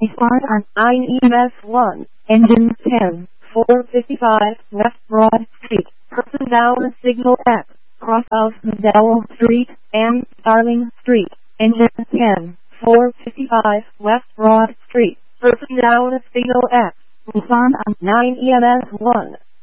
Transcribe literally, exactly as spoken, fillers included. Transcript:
Start on nine E M S one, engine ten, four fifty-five, West Broad Street, person down signal X, cross of Medell Street and Starling Street, engine ten, four fifty-five, West Broad Street, person down signal X, respond on nine E M S one.